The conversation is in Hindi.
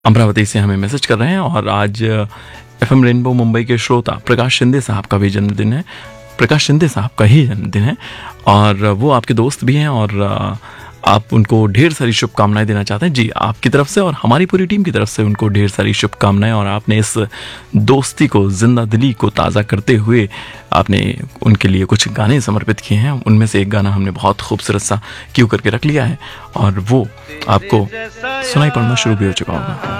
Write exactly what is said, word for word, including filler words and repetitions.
अमरावती से हमें मैसेज कर रहे हैं और आज एफ एम रेनबो मुंबई के श्रोता प्रकाश शिंदे साहब का भी जन्मदिन है। प्रकाश शिंदे साहब का ही जन्मदिन है और वो आपके दोस्त भी हैं और आप उनको ढेर सारी शुभकामनाएं देना चाहते हैं। जी, आपकी तरफ से और हमारी पूरी टीम की तरफ से उनको ढेर सारी शुभकामनाएं। और आपने इस दोस्ती को, जिंदा दिली को ताज़ा करते हुए आपने उनके लिए कुछ गाने समर्पित किए हैं। उनमें से एक गाना हमने बहुत खूबसूरत सा क्यू करके रख लिया है और वो आपको सुनाई पड़ना शुरू भी हो चुका होगा।